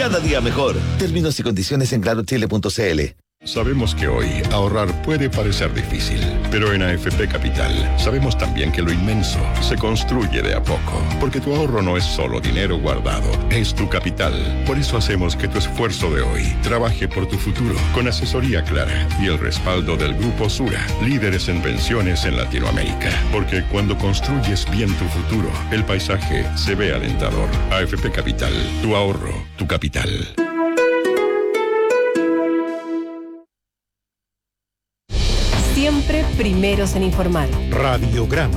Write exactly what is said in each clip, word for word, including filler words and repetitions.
cada día mejor. Términos y condiciones en claro chile punto c l. Sabemos que hoy ahorrar puede parecer difícil, pero en A F P Capital sabemos también que lo inmenso se construye de a poco, porque tu ahorro no es solo dinero guardado, es tu capital. Por eso hacemos que tu esfuerzo de hoy trabaje por tu futuro, con asesoría clara y el respaldo del Grupo Sura, líderes en pensiones en Latinoamérica. Porque cuando construyes bien tu futuro, el paisaje se ve alentador. A F P Capital, tu ahorro, tu capital. Siempre primeros en informar. Radiograma.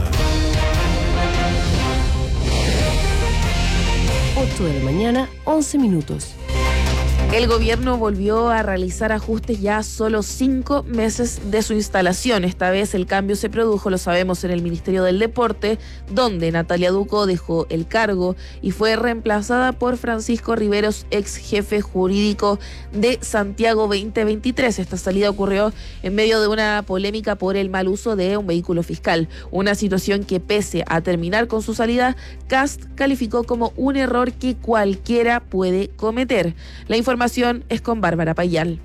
ocho de la mañana, once minutos. El gobierno volvió a realizar ajustes ya a solo cinco meses de su instalación. Esta vez el cambio se produjo, lo sabemos, en el Ministerio del Deporte, donde Natalia Ducó dejó el cargo y fue reemplazada por Francisco Riveros, ex jefe jurídico de Santiago veinte veintitrés. Esta salida ocurrió en medio de una polémica por el mal uso de un vehículo fiscal. Una situación que, pese a terminar con su salida, Kast calificó como un error que cualquiera puede cometer. La información Información es con Bárbara Payal.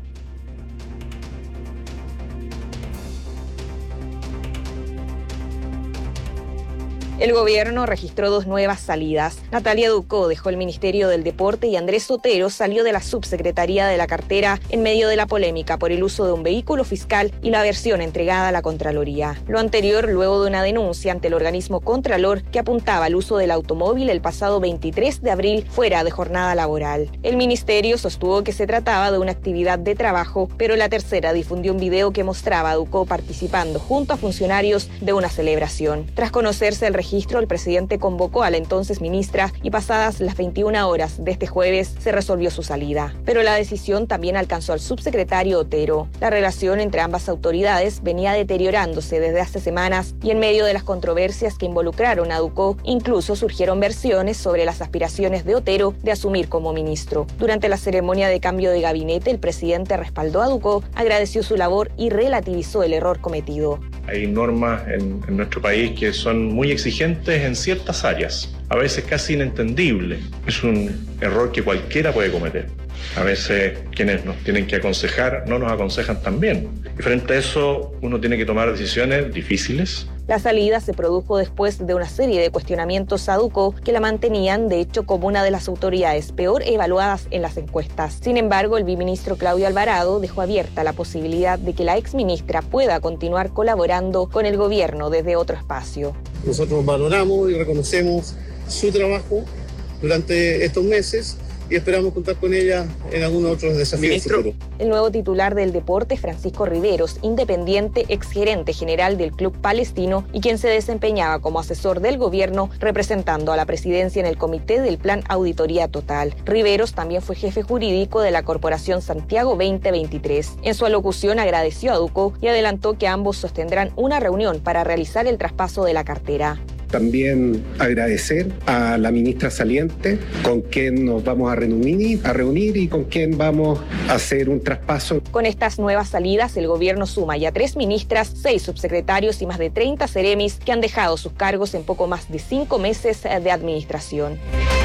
El gobierno registró dos nuevas salidas. Natalia Ducó dejó el Ministerio del Deporte y Andrés Sotero salió de la subsecretaría de la cartera en medio de la polémica por el uso de un vehículo fiscal y la versión entregada a la Contraloría. Lo anterior luego de una denuncia ante el organismo Contralor que apuntaba al uso del automóvil el pasado veintitrés de abril fuera de jornada laboral. El ministerio sostuvo que se trataba de una actividad de trabajo, pero la tercera difundió un video que mostraba a Ducó participando junto a funcionarios de una celebración. Tras conocerse el registro, el presidente convocó a la entonces ministra y pasadas las veintiuna horas de este jueves se resolvió su salida. Pero la decisión también alcanzó al subsecretario Otero. La relación entre ambas autoridades venía deteriorándose desde hace semanas y en medio de las controversias que involucraron a Ducó, incluso surgieron versiones sobre las aspiraciones de Otero de asumir como ministro. Durante la ceremonia de cambio de gabinete, el presidente respaldó a Ducó, agradeció su labor y relativizó el error cometido. Hay normas en, en nuestro país que son muy exigentes en ciertas áreas, a veces casi inentendibles. Es un error que cualquiera puede cometer. A veces quienes nos tienen que aconsejar no nos aconsejan tan bien. Y frente a eso uno tiene que tomar decisiones difíciles. La salida se produjo después de una serie de cuestionamientos a Ducó que la mantenían, de hecho, como una de las autoridades peor evaluadas en las encuestas. Sin embargo, el biministro Claudio Alvarado dejó abierta la posibilidad de que la exministra pueda continuar colaborando con el gobierno desde otro espacio. Nosotros valoramos y reconocemos su trabajo durante estos meses y esperamos contar con ella en algunos otros desafíos futuros. El nuevo titular del deporte, Francisco Riveros, independiente, exgerente general del Club Palestino y quien se desempeñaba como asesor del gobierno representando a la presidencia en el comité del Plan Auditoría Total. Riveros también fue jefe jurídico de la Corporación Santiago veinte veintitrés. En su alocución agradeció a Ducó y adelantó que ambos sostendrán una reunión para realizar el traspaso de la cartera. También agradecer a la ministra saliente, con quien nos vamos a reunir, a reunir y con quien vamos a hacer un traspaso. Con estas nuevas salidas, el gobierno suma ya tres ministras, seis subsecretarios y más de treinta seremis que han dejado sus cargos en poco más de cinco meses de administración.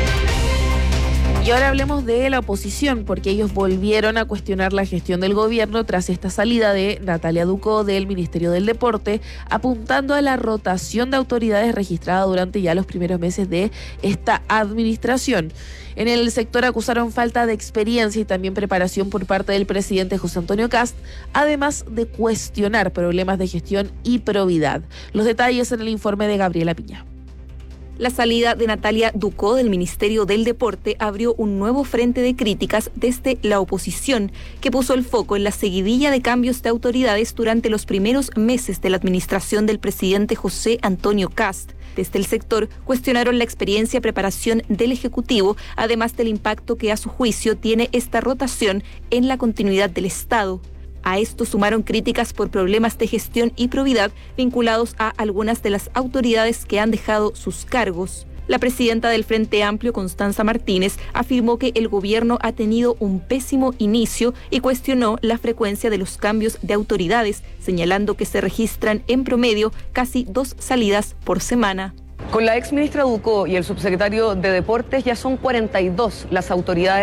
Y ahora hablemos de la oposición, porque ellos volvieron a cuestionar la gestión del gobierno tras esta salida de Natalia Ducó del Ministerio del Deporte, apuntando a la rotación de autoridades registrada durante ya los primeros meses de esta administración. En el sector acusaron falta de experiencia y también preparación por parte del presidente José Antonio Kast, además de cuestionar problemas de gestión y probidad. Los detalles en el informe de Gabriela Piña. La salida de Natalia Ducó del Ministerio del Deporte abrió un nuevo frente de críticas desde la oposición, que puso el foco en la seguidilla de cambios de autoridades durante los primeros meses de la administración del presidente José Antonio Kast. Desde el sector cuestionaron la experiencia y preparación del Ejecutivo, además del impacto que a su juicio tiene esta rotación en la continuidad del Estado. A esto sumaron críticas por problemas de gestión y probidad vinculados a algunas de las autoridades que han dejado sus cargos. La presidenta del Frente Amplio, Constanza Martínez, afirmó que el gobierno ha tenido un pésimo inicio y cuestionó la frecuencia de los cambios de autoridades, señalando que se registran en promedio casi dos salidas por semana. Con la exministra Ducó y el subsecretario de Deportes ya son cuarenta y dos las autoridades